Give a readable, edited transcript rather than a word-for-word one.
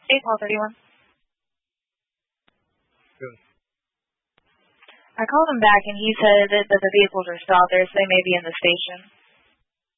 8-12-31. Good. I called him back, and he said that the vehicles are stopped there, so they may be in the station.